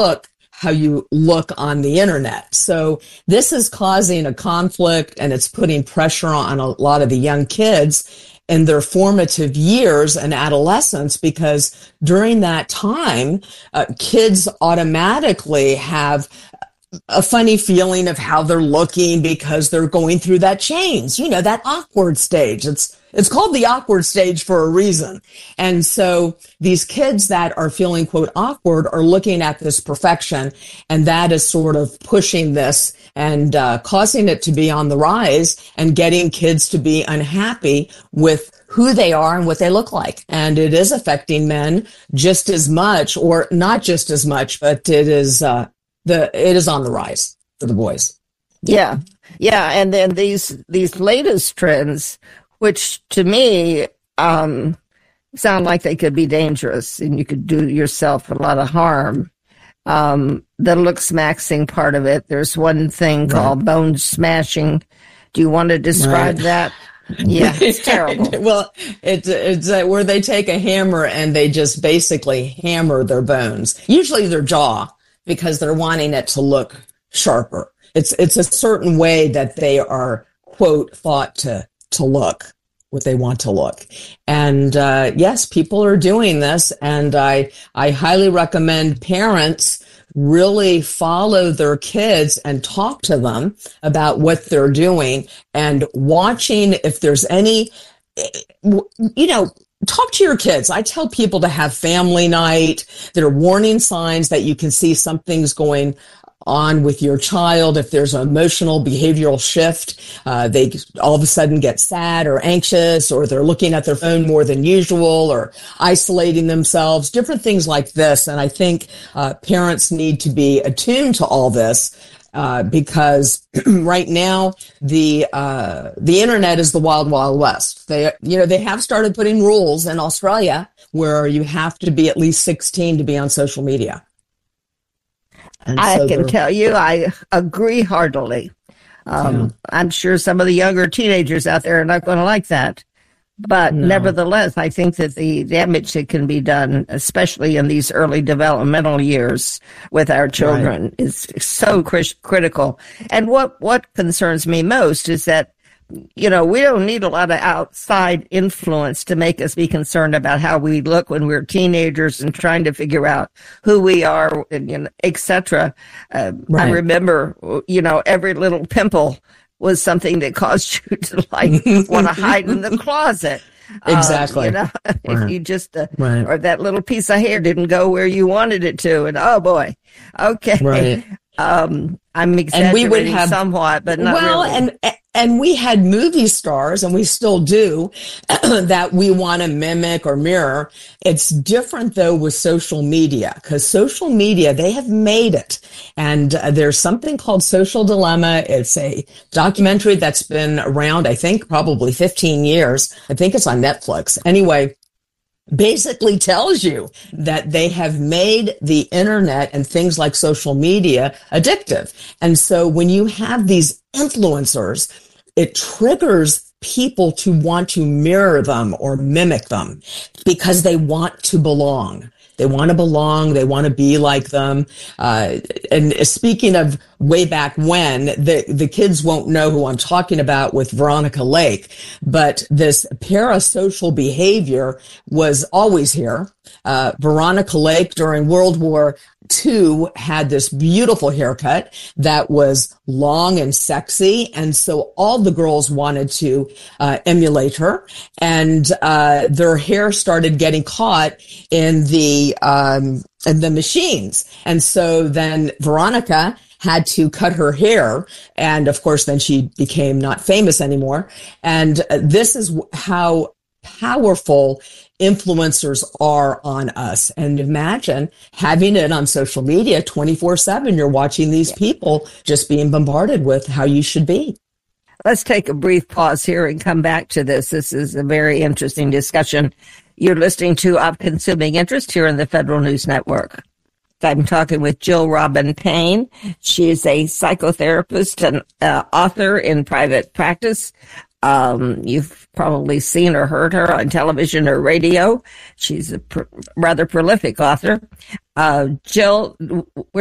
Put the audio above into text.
how you look on the internet. So this is causing a conflict, and it's putting pressure on a lot of the young kids in their formative years and adolescence, because during that time, kids automatically have a funny feeling of how they're looking because they're going through that change, that awkward stage. It's called the awkward stage for a reason. And so these kids that are feeling, quote, awkward are looking at this perfection, and that is sort of pushing this and causing it to be on the rise and getting kids to be unhappy with who they are and what they look like. And it is affecting men just as much, or not just as much, but it is on the rise for the boys. Yeah. And then these latest trends, which to me sound like they could be dangerous and you could do yourself a lot of harm. The looks maxing part of it. There's one thing called bone smashing. Do you want to describe that? Yeah, it's terrible. Well, it's where they take a hammer and they just basically hammer their bones, usually their jaw, because they're wanting it to look sharper. It's a certain way that they are, quote, thought to look, what they want to look. And yes, people are doing this, and I highly recommend parents really follow their kids and talk to them about what they're doing, and watching if there's any, talk to your kids. I tell people to have family night. There are warning signs that you can see something's going on with your child. If there's an emotional behavioral shift, they all of a sudden get sad or anxious, or they're looking at their phone more than usual, or isolating themselves, different things like this. And I think parents need to be attuned to all this, because right now the internet is the wild, wild west. They have started putting rules in Australia where you have to be at least 16 to be on social media. And I can tell you, I agree heartily. I'm sure some of the younger teenagers out there are not going to like that. But nevertheless, I think that the damage that can be done, especially in these early developmental years with our children, is so critical. And what concerns me most is that, we don't need a lot of outside influence to make us be concerned about how we look when we're teenagers and trying to figure out who we are, and, et cetera. I remember, every little pimple was something that caused you to want to hide in the closet. Exactly. If you just, or that little piece of hair didn't go where you wanted it to. And oh boy. Okay. Right. I'm exaggerating somewhat, but not really. And we had movie stars, and we still do, that we want to mimic or mirror. It's different, though, with social media, because social media, they have made it. And there's something called Social Dilemma. It's a documentary that's been around, I think, probably 15 years. I think it's on Netflix. Anyway, basically tells you that they have made the internet and things like social media addictive. And so when you have these influencers, it triggers people to want to mirror them or mimic them because they want to belong. They want to belong. They want to be like them. And speaking of way back when, the kids won't know who I'm talking about with Veronica Lake, but this parasocial behavior was always here. Veronica Lake during World War II had this beautiful haircut that was long and sexy. And so all the girls wanted to emulate her, and their hair started getting caught in the machines. And so then Veronica had to cut her hair. And of course, then she became not famous anymore. And this is how powerful influencers are on us. And imagine having it on social media 24/7. You're watching these people just being bombarded with how you should be. Let's take a brief pause here and come back to this. This is a very interesting discussion. You're listening to Of Consuming Interest here in the Federal News Network. I'm talking with Jill Robin Payne. She is a psychotherapist and author in private practice. You've probably seen or heard her on television or radio. She's a rather prolific author. Jill,